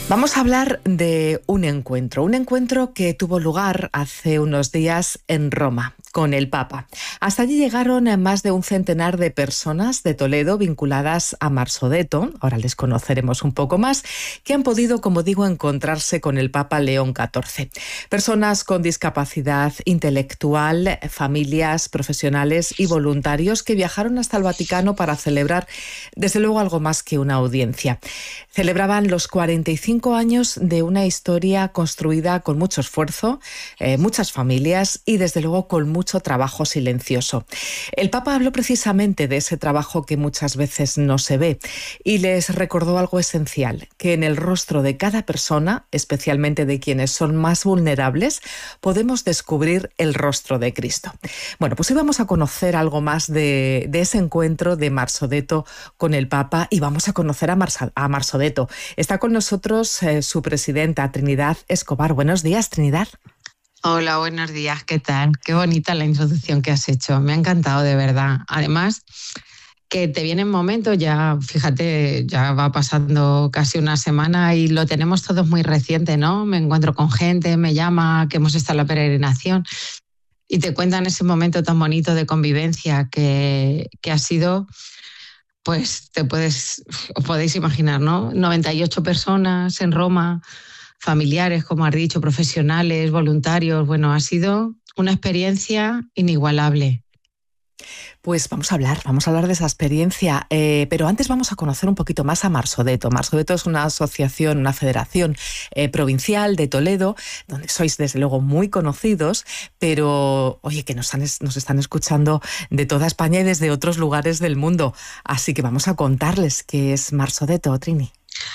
Vamos a hablar de un encuentro que tuvo lugar hace unos días en Roma con el Papa. Hasta allí llegaron más de un centenar de personas de Toledo vinculadas a Marsodetto, ahora les conoceremos un poco más, que han podido, como digo, encontrarse con el Papa León XIV. Personas con discapacidad intelectual, familias, profesionales y voluntarios que viajaron hasta el Vaticano para celebrar, desde luego, algo más que una audiencia. Celebraban los 45 años de una historia construida con mucho esfuerzo, muchas familias y, desde luego, con mucho trabajo silencioso. El Papa habló precisamente de ese trabajo que muchas veces no se ve y les recordó algo esencial, que en el rostro de cada persona, especialmente de quienes son más vulnerables, podemos descubrir el rostro de Cristo. Bueno, pues hoy vamos a conocer algo más de ese encuentro de Marsodetto con el Papa y vamos a conocer a Marsodetto. Está con nosotros su presidenta, Trinidad Escobar. Buenos días, Trinidad. Hola, buenos días, ¿qué tal? Qué bonita la introducción que has hecho, me ha encantado de verdad. Además, que te vienen momentos, ya fíjate, ya va pasando casi una semana y lo tenemos todos muy reciente, ¿no? Me encuentro con gente, me llama, que hemos estado en la peregrinación y te cuentan ese momento tan bonito de convivencia que ha sido, pues os podéis imaginar, ¿no? 98 personas en Roma, familiares, como has dicho, profesionales, voluntarios. Bueno, ha sido una experiencia inigualable. Pues vamos a hablar de esa experiencia, pero antes vamos a conocer un poquito más a Marsodetto. Marsodetto es una asociación, una federación provincial de Toledo, donde sois desde luego muy conocidos, pero oye, que nos están escuchando de toda España y desde otros lugares del mundo. Así que vamos a contarles qué es Marsodetto, Trini.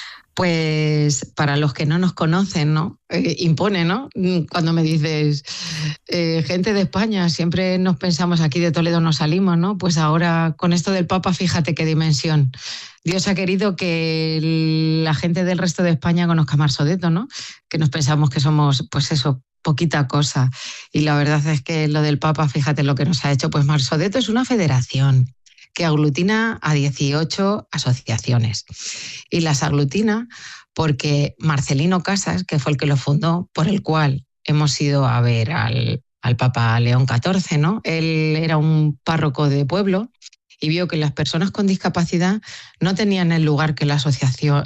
Pues para los que no nos conocen, ¿no? Impone, ¿no? Cuando me dices gente de España, siempre nos pensamos aquí de Toledo no salimos, ¿no? Pues ahora con esto del Papa, fíjate qué dimensión. Dios ha querido que la gente del resto de España conozca Marsodetto, ¿no? Que nos pensamos que somos, pues eso, poquita cosa. Y la verdad es que lo del Papa, fíjate lo que nos ha hecho. Pues Marsodetto es una federación que aglutina a 18 asociaciones. Y las aglutina porque Marcelino Casas, que fue el que lo fundó, por el cual hemos ido a ver al Papa León XIV, ¿no? Él era un párroco de pueblo y vio que las personas con discapacidad no tenían el lugar que la sociedad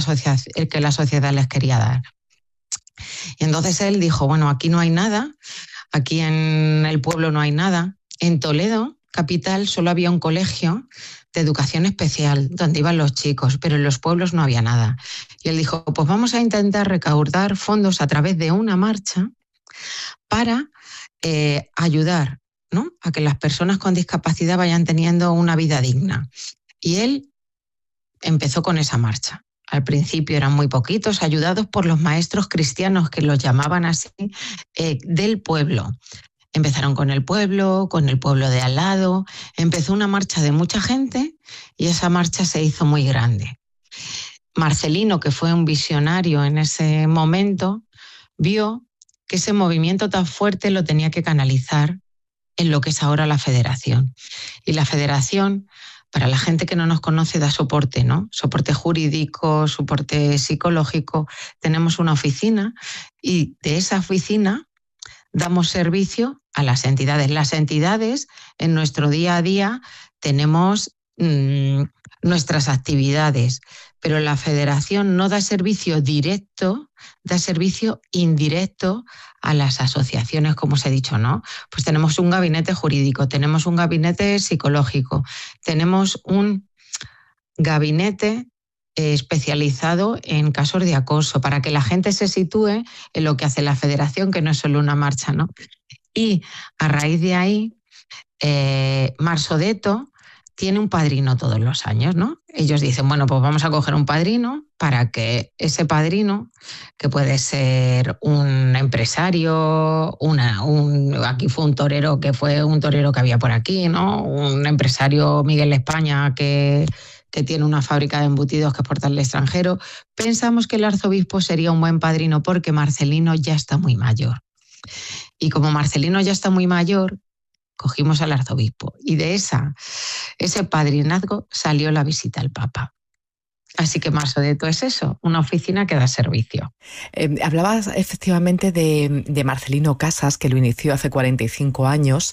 les quería dar. Y entonces él dijo, bueno, aquí no hay nada, aquí en el pueblo no hay nada. En Toledo capital solo había un colegio de educación especial donde iban los chicos, pero en los pueblos no había nada. Y él dijo, pues vamos a intentar recaudar fondos a través de una marcha para ayudar, ¿no?, a que las personas con discapacidad vayan teniendo una vida digna. Y él empezó con esa marcha. Al principio eran muy poquitos, ayudados por los maestros cristianos, que los llamaban así, del pueblo. Empezaron con el pueblo de al lado, empezó una marcha de mucha gente y esa marcha se hizo muy grande. Marcelino, que fue un visionario en ese momento, vio que ese movimiento tan fuerte lo tenía que canalizar en lo que es ahora la federación. Y la federación, para la gente que no nos conoce, da soporte, ¿no? Soporte jurídico, soporte psicológico. Tenemos una oficina y de esa oficina damos servicio a las entidades. Las entidades, en nuestro día a día, tenemos nuestras actividades, pero la federación no da servicio directo, da servicio indirecto a las asociaciones, como os he dicho, ¿no? Pues tenemos un gabinete jurídico, tenemos un gabinete psicológico, tenemos un gabinete especializado en casos de acoso, para que la gente se sitúe en lo que hace la federación, que no es solo una marcha, ¿no? Y a raíz de ahí, Marsodetto tiene un padrino todos los años, ¿no? Ellos dicen, bueno, pues vamos a coger un padrino para que ese padrino, que puede ser un empresario, aquí fue un torero que había por aquí, ¿no? Un empresario, Miguel España, que tiene una fábrica de embutidos que exporta al extranjero. Pensamos que el arzobispo sería un buen padrino porque Marcelino ya está muy mayor. Y como Marcelino ya está muy mayor, cogimos al arzobispo. Y de ese padrinazgo salió la visita al Papa. Así que Marsodeto es eso, una oficina que da servicio. Hablabas efectivamente de Marcelino Casas, que lo inició hace 45 años,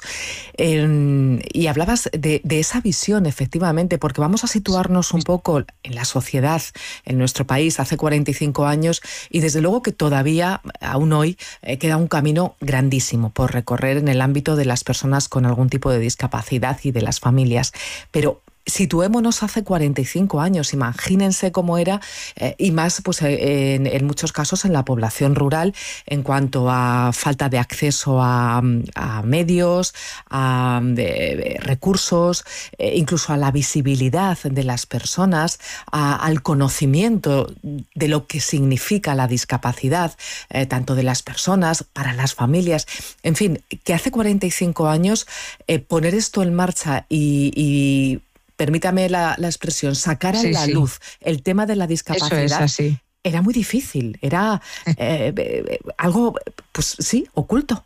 y hablabas de esa visión, efectivamente, porque vamos a situarnos un poco en la sociedad, en nuestro país, hace 45 años, y desde luego que todavía, aún hoy, queda un camino grandísimo por recorrer en el ámbito de las personas con algún tipo de discapacidad y de las familias. Pero situémonos hace 45 años, imagínense cómo era, y más pues, en muchos casos en la población rural, en cuanto a falta de acceso a medios, a recursos, incluso a la visibilidad de las personas, al conocimiento de lo que significa la discapacidad, tanto de las personas, para las familias. En fin, que hace 45 años poner esto en marcha y permítame la expresión, sacar a la luz el tema de la discapacidad. Eso es así. Era muy difícil, era algo, pues sí, oculto.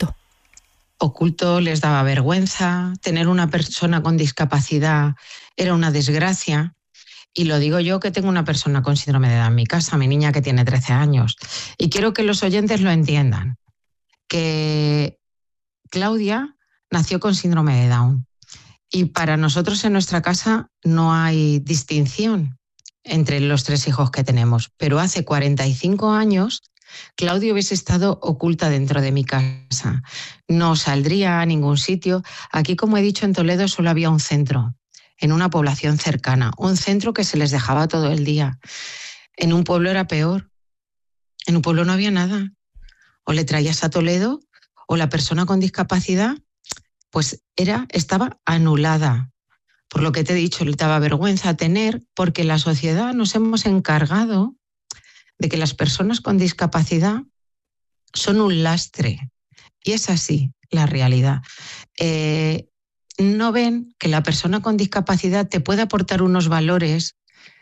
Oculto, les daba vergüenza, tener una persona con discapacidad era una desgracia. Y lo digo yo, que tengo una persona con síndrome de Down en mi casa, mi niña que tiene 13 años. Y quiero que los oyentes lo entiendan, que Claudia nació con síndrome de Down. Y para nosotros en nuestra casa no hay distinción entre los 3 hijos que tenemos. Pero hace 45 años, Claudia hubiese estado oculta dentro de mi casa. No saldría a ningún sitio. Aquí, como he dicho, en Toledo solo había un centro, en una población cercana. Un centro que se les dejaba todo el día. En un pueblo era peor. En un pueblo no había nada. O le traías a Toledo, o la persona con discapacidad pues estaba anulada. Por lo que te he dicho, le daba vergüenza tener, porque la sociedad nos hemos encargado de que las personas con discapacidad son un lastre. Y es así la realidad. No ven que la persona con discapacidad te puede aportar unos valores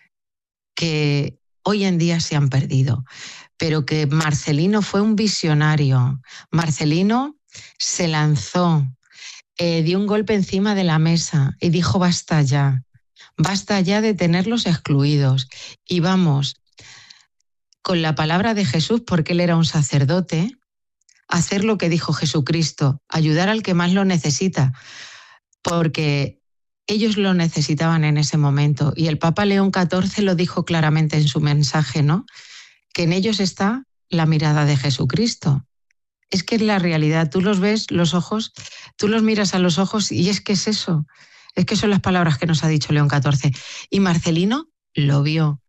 que hoy en día se han perdido. Pero que Marcelino fue un visionario. Marcelino se lanzó, dio un golpe encima de la mesa y dijo basta ya de tenerlos excluidos. Y vamos, con la palabra de Jesús, porque él era un sacerdote, hacer lo que dijo Jesucristo, ayudar al que más lo necesita, porque ellos lo necesitaban en ese momento. Y el Papa León XIV lo dijo claramente en su mensaje, ¿no? Que en ellos está la mirada de Jesucristo. Es que es la realidad, tú los ves, los ojos, tú los miras a los ojos y es que es eso, es que son las palabras que nos ha dicho León XIV. Y Marcelino lo vio,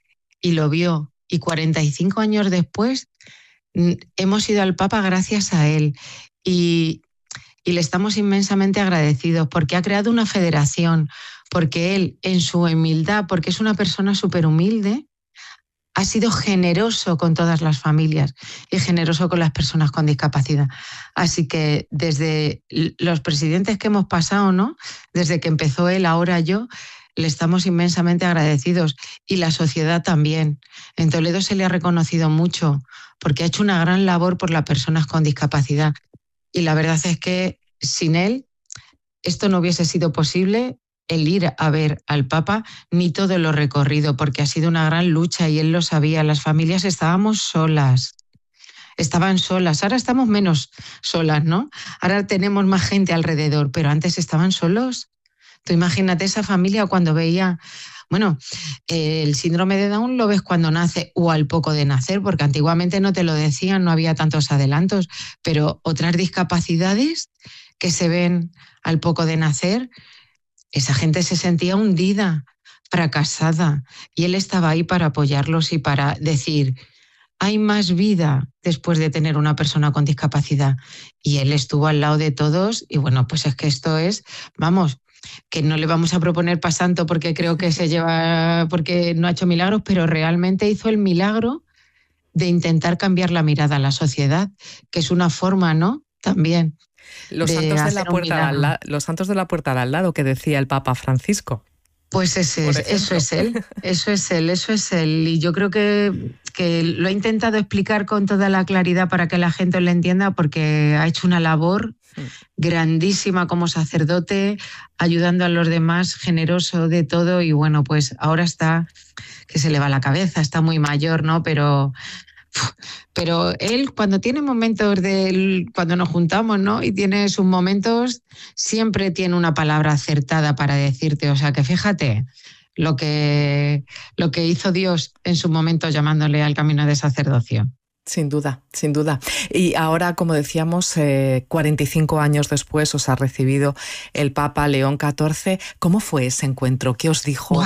y 45 años después hemos ido al Papa gracias a él y le estamos inmensamente agradecidos porque ha creado una federación, porque él en su humildad, porque es una persona súper humilde, ha sido generoso con todas las familias y generoso con las personas con discapacidad. Así que desde los presidentes que hemos pasado, ¿no? Desde que empezó él, ahora yo, le estamos inmensamente agradecidos. Y la sociedad también. En Toledo se le ha reconocido mucho porque ha hecho una gran labor por las personas con discapacidad. Y la verdad es que sin él esto no hubiese sido posible, el ir a ver al Papa, ni todo lo recorrido, porque ha sido una gran lucha y él lo sabía. Las familias estaban solas. Ahora estamos menos solas, ¿no? Ahora tenemos más gente alrededor, pero antes estaban solos. Tú imagínate esa familia cuando veía, bueno, el síndrome de Down lo ves cuando nace o al poco de nacer, porque antiguamente no te lo decían, no había tantos adelantos, pero otras discapacidades que se ven al poco de nacer, esa gente se sentía hundida, fracasada, y él estaba ahí para apoyarlos y para decir, hay más vida después de tener una persona con discapacidad. Y él estuvo al lado de todos y bueno, pues es que esto es, vamos, que no le vamos a proponer pa' santo porque creo que porque no ha hecho milagros, pero realmente hizo el milagro de intentar cambiar la mirada a la sociedad, que es una forma, ¿no? También. Los santos de la puerta de al lado que decía el Papa Francisco. Pues eso es él. Y yo creo que lo he intentado explicar con toda la claridad para que la gente lo entienda, porque ha hecho una labor grandísima como sacerdote, ayudando a los demás, generoso de todo, y bueno, pues ahora está que se le va la cabeza, está muy mayor, ¿no? Pero él, cuando tiene momentos cuando nos juntamos, ¿no? Y tiene sus momentos, siempre tiene una palabra acertada para decirte. O sea, que fíjate lo que hizo Dios en su momento llamándole al camino de sacerdocio. Sin duda, sin duda. Y ahora, como decíamos, 45 años después os ha recibido el Papa León XIV. ¿Cómo fue ese encuentro? ¿Qué os dijo?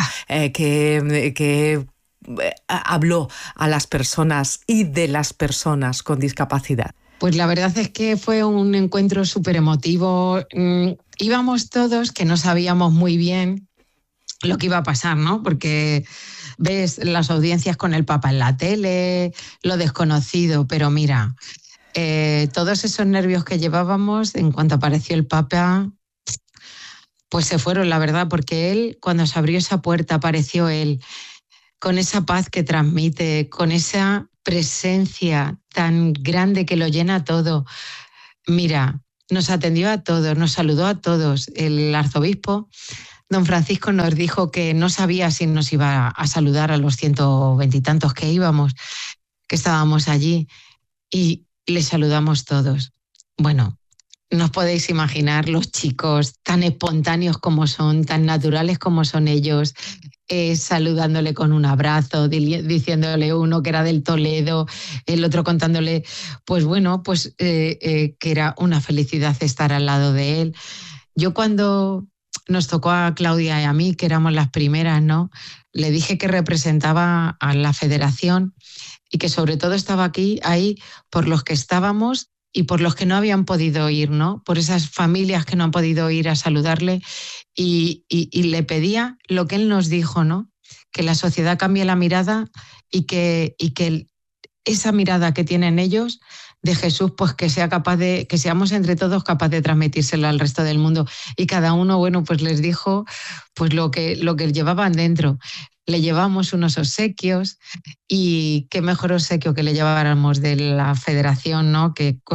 ¿Qué habló a las personas y de las personas con discapacidad? Pues la verdad es que fue un encuentro súper emotivo. Íbamos todos que no sabíamos muy bien lo que iba a pasar, ¿no? Porque ves las audiencias con el Papa en la tele, lo desconocido, pero mira, todos esos nervios que llevábamos en cuanto apareció el Papa, pues se fueron, la verdad, porque él, cuando se abrió esa puerta, apareció él, con esa paz que transmite, con esa presencia tan grande que lo llena todo. Mira, nos atendió a todos, nos saludó a todos. El arzobispo, don Francisco, nos dijo que no sabía si nos iba a saludar a los 120 y tantos que íbamos, que estábamos allí, y le saludamos todos. Bueno, no os podéis imaginar los chicos tan espontáneos como son, tan naturales como son ellos, saludándole con un abrazo, diciéndole uno que era del Toledo, el otro contándole, pues bueno, pues que era una felicidad estar al lado de él. Yo, cuando nos tocó a Claudia y a mí, que éramos las primeras, ¿no?, le dije que representaba a la federación y que sobre todo estaba ahí por los que estábamos y por los que no habían podido ir, ¿no? Por esas familias que no han podido ir a saludarle, y le pedía lo que él nos dijo, ¿no? Que la sociedad cambie la mirada y que esa mirada que tienen ellos de Jesús, pues que seamos entre todos capaces de transmitírsela al resto del mundo. Y cada uno, bueno, pues les dijo pues lo que llevaban dentro. Le llevamos unos obsequios, y qué mejor obsequio que le lleváramos de la federación, ¿no?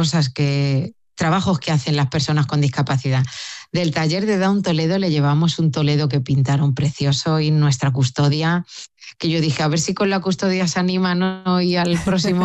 Trabajos que hacen las personas con discapacidad. Del taller de Down Toledo le llevamos un Toledo que pintaron precioso, y nuestra custodia, que yo dije, a ver si con la custodia se anima, ¿no? Y a la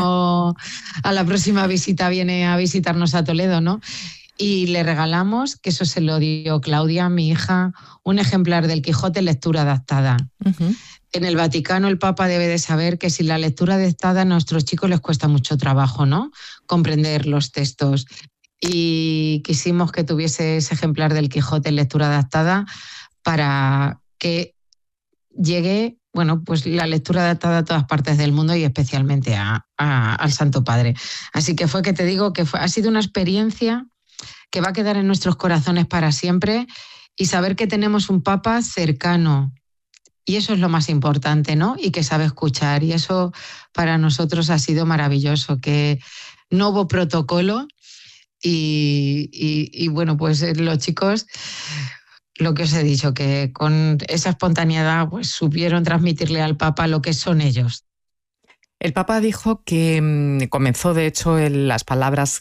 próxima visita viene a visitarnos a Toledo, ¿no? Y le regalamos, que eso se lo dio Claudia, mi hija, un ejemplar del Quijote lectura adaptada. Uh-huh. En el Vaticano el Papa debe de saber que sin la lectura adaptada a nuestros chicos les cuesta mucho trabajo, ¿no?, comprender los textos. Y quisimos que tuviese ese ejemplar del Quijote en lectura adaptada para que llegue, bueno, pues la lectura adaptada a todas partes del mundo, y especialmente al Santo Padre. Así que te digo que ha sido una experiencia que va a quedar en nuestros corazones para siempre, y saber que tenemos un Papa cercano, y eso es lo más importante, ¿no? Y que sabe escuchar, y eso para nosotros ha sido maravilloso, que no hubo protocolo, y bueno, pues los chicos, lo que os he dicho, que con esa espontaneidad pues supieron transmitirle al Papa lo que son ellos. El Papa dijo que comenzó, de hecho, en las palabras,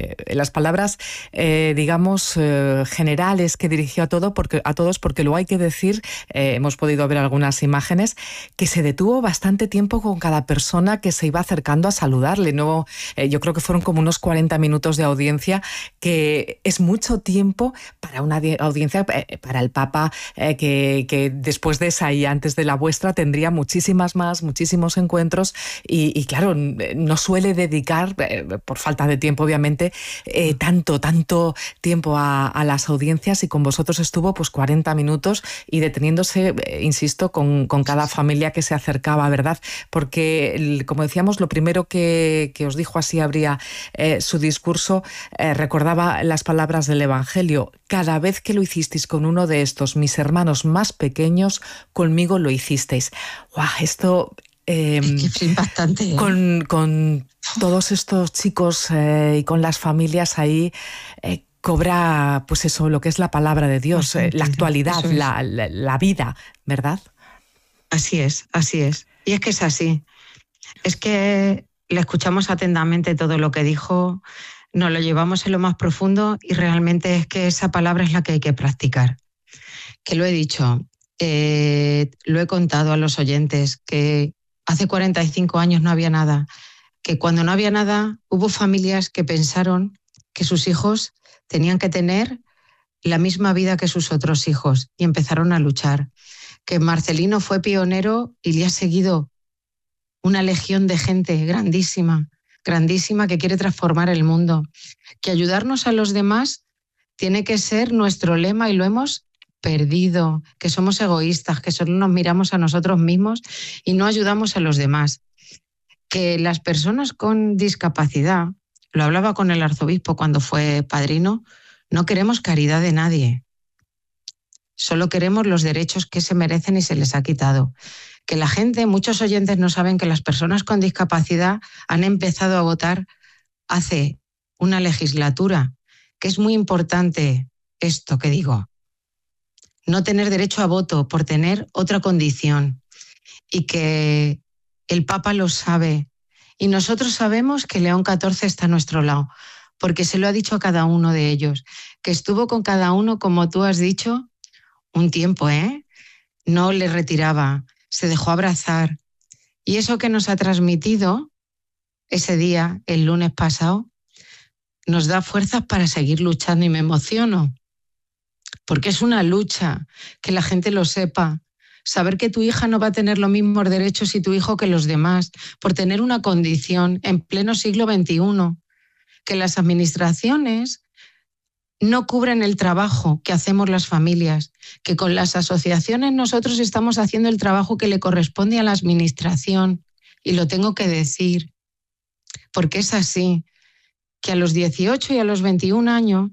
digamos, generales que dirigió a todos, porque luego hay que decir, hemos podido ver algunas imágenes, que se detuvo bastante tiempo con cada persona que se iba acercando a saludarle. No, yo creo que fueron como unos 40 minutos de audiencia, que es mucho tiempo para una audiencia, para el Papa, que después de esa y antes de la vuestra tendría muchísimos encuentros. Y claro, no suele dedicar, por falta de tiempo obviamente, tanto tiempo a las audiencias, y con vosotros estuvo pues 40 minutos y deteniéndose, insisto, con cada familia que se acercaba, ¿verdad? Porque, como decíamos, lo primero que os dijo, así abría su discurso, recordaba las palabras del Evangelio: cada vez que lo hicisteis con uno de estos, mis hermanos más pequeños, conmigo lo hicisteis. ¡Guau! Esto... es impactante, ¿eh? Con todos estos chicos y con las familias ahí, cobra, pues eso, lo que es la palabra de Dios, la actualidad, la vida, ¿verdad? Así es. Y es que es así. Es que le escuchamos atentamente todo lo que dijo, nos lo llevamos en lo más profundo y realmente es que esa palabra es la que hay que practicar. Que lo he dicho, lo he contado a los oyentes, que hace 45 años no había nada, que cuando no había nada hubo familias que pensaron que sus hijos tenían que tener la misma vida que sus otros hijos y empezaron a luchar. Que Marcelino fue pionero y le ha seguido una legión de gente grandísima, grandísima que quiere transformar el mundo. Que ayudarnos a los demás tiene que ser nuestro lema y lo hemos perdido, que somos egoístas, que solo nos miramos a nosotros mismos y no ayudamos a los demás. Que las personas con discapacidad, lo hablaba con el arzobispo cuando fue padrino, no queremos caridad de nadie. Solo queremos los derechos que se merecen y se les ha quitado. Que la gente, muchos oyentes no saben que las personas con discapacidad han empezado a votar hace una legislatura, que es muy importante esto que digo. No tener derecho a voto por tener otra condición y que el Papa lo sabe y nosotros sabemos que León XIV está a nuestro lado porque se lo ha dicho a cada uno de ellos, que estuvo con cada uno, como tú has dicho, un tiempo, no le retiraba, se dejó abrazar y eso que nos ha transmitido ese día, el lunes pasado, nos da fuerzas para seguir luchando y me emociono. Porque es una lucha, que la gente lo sepa. Saber que tu hija no va a tener los mismos derechos y tu hijo que los demás, por tener una condición en pleno siglo XXI. Que las administraciones no cubren el trabajo que hacemos las familias. Que con las asociaciones nosotros estamos haciendo el trabajo que le corresponde a la administración. Y lo tengo que decir, porque es así. Que a los 18 y a los 21 años,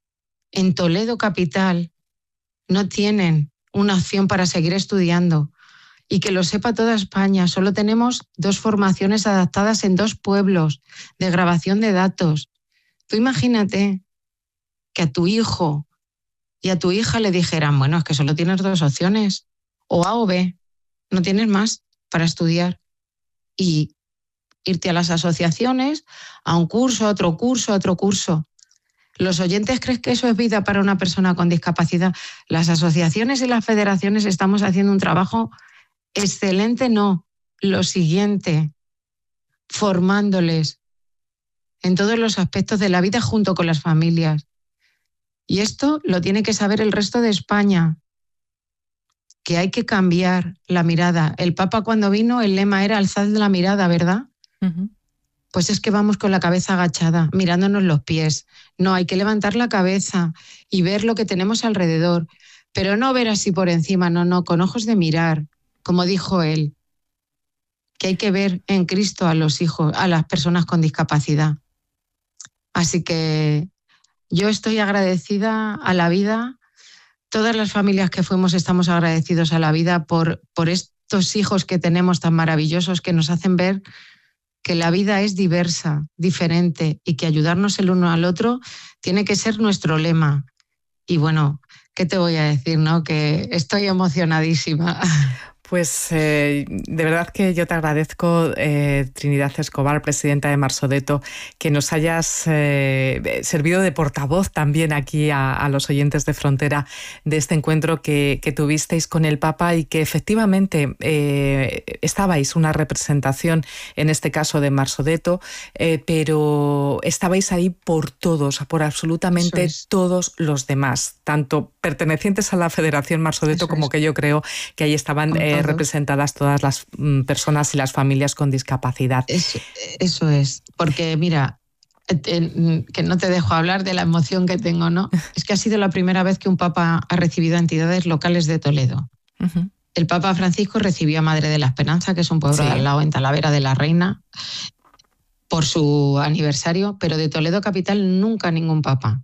en Toledo capital, no tienen una opción para seguir estudiando y que lo sepa toda España. Solo tenemos 2 formaciones adaptadas en 2 pueblos de grabación de datos. Tú imagínate que a tu hijo y a tu hija le dijeran, bueno, es que solo tienes 2 opciones, o A o B, no tienes más para estudiar. Y irte a las asociaciones, a un curso, a otro curso, a otro curso. ¿Los oyentes creen que eso es vida para una persona con discapacidad? Las asociaciones y las federaciones estamos haciendo un trabajo excelente, no. Lo siguiente, formándoles en todos los aspectos de la vida junto con las familias. Y esto lo tiene que saber el resto de España, que hay que cambiar la mirada. El Papa cuando vino, el lema era alzad la mirada, ¿verdad? Uh-huh. Pues es que vamos con la cabeza agachada, mirándonos los pies. No, hay que levantar la cabeza y ver lo que tenemos alrededor, pero no ver así por encima, no, con ojos de mirar, como dijo él, que hay que ver en Cristo a los hijos, a las personas con discapacidad. Así que yo estoy agradecida a la vida. Todas las familias que fuimos estamos agradecidos a la vida por estos hijos que tenemos tan maravillosos que nos hacen ver que la vida es diversa, diferente y que ayudarnos el uno al otro tiene que ser nuestro lema. Y bueno, ¿qué te voy a decir, no? Que estoy emocionadísima. Pues de verdad que yo te agradezco, Trinidad Escobar, presidenta de Marsodeto, que nos hayas servido de portavoz también aquí a los oyentes de Frontera de este encuentro que tuvisteis con el Papa y que efectivamente estabais una representación, en este caso de Marsodeto, pero estabais ahí por todos, por absolutamente todos los demás, tanto pertenecientes a la Federación Marsodeto como que yo creo que ahí estaban representadas todas las personas y las familias con discapacidad. Eso es, porque mira, que no te dejo hablar de la emoción que tengo, ¿no? Es que ha sido la primera vez que un Papa ha recibido a entidades locales de Toledo. Uh-huh. El Papa Francisco recibió a Madre de la Esperanza, que es un pueblo de al lado, en Talavera de la Reina, por su aniversario, pero de Toledo capital nunca ningún Papa.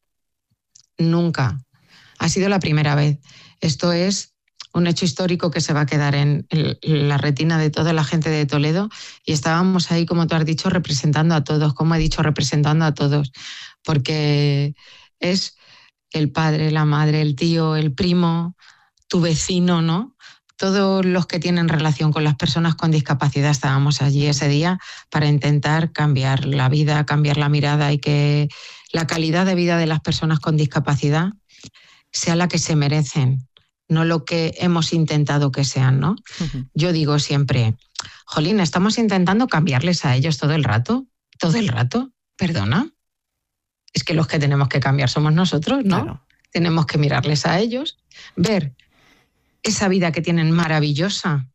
Nunca. Ha sido la primera vez. Esto es un hecho histórico que se va a quedar en la retina de toda la gente de Toledo y estábamos ahí, como tú has dicho, representando a todos, como he dicho, representando a todos, porque es el padre, la madre, el tío, el primo, tu vecino, ¿no? todos los que tienen relación con las personas con discapacidad estábamos allí ese día para intentar cambiar la vida, cambiar la mirada y que la calidad de vida de las personas con discapacidad sea la que se merecen, no lo que hemos intentado que sean, ¿no? Uh-huh. Yo digo siempre, jolín, estamos intentando cambiarles a ellos todo el rato, perdona. Es que los que tenemos que cambiar somos nosotros, ¿no? Claro. Tenemos que mirarles a ellos, ver esa vida que tienen maravillosa.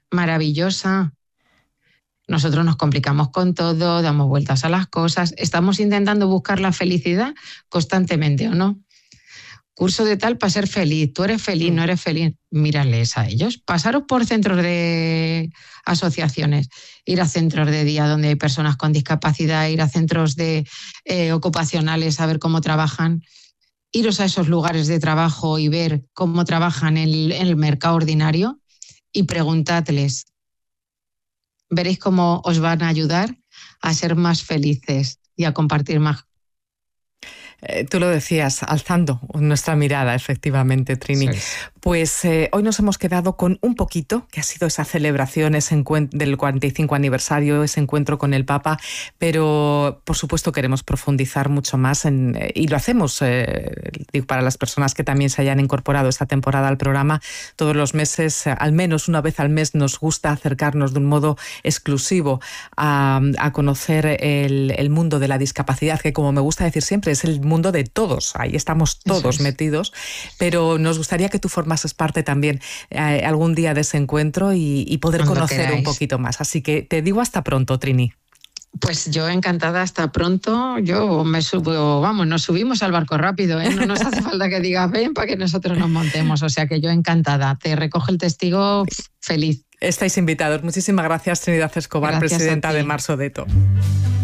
Nosotros nos complicamos con todo, damos vueltas a las cosas, estamos intentando buscar la felicidad constantemente, ¿o no? Curso de tal para ser feliz, tú eres feliz, no eres feliz, mírales a ellos. Pasaros por centros de asociaciones, ir a centros de día donde hay personas con discapacidad, ir a centros de ocupacionales a ver cómo trabajan, iros a esos lugares de trabajo y ver cómo trabajan en el mercado ordinario y preguntadles. Veréis cómo os van a ayudar a ser más felices y a compartir más. Tú lo decías, alzando nuestra mirada, efectivamente, Trini. Sí. Pues hoy nos hemos quedado con un poquito, que ha sido esa celebración del 45 aniversario, ese encuentro con el Papa, pero por supuesto queremos profundizar mucho más y lo hacemos para las personas que también se hayan incorporado esta temporada al programa. Todos los meses, al menos una vez al mes, nos gusta acercarnos de un modo exclusivo a conocer el mundo de la discapacidad, que como me gusta decir siempre, es el mundo de todos, ahí estamos todos metidos, pero nos gustaría que tú formases parte también algún día de ese encuentro y poder conocer un poquito más. Así que te digo hasta pronto, Trini. Pues yo encantada, hasta pronto. Yo me subo, nos subimos al barco rápido, ¿eh? No nos hace falta que digas ven para que nosotros nos montemos, o sea que yo encantada. Te recoge el testigo feliz. Estáis invitados. Muchísimas gracias, Trinidad Escobar, presidenta de Marsodeto.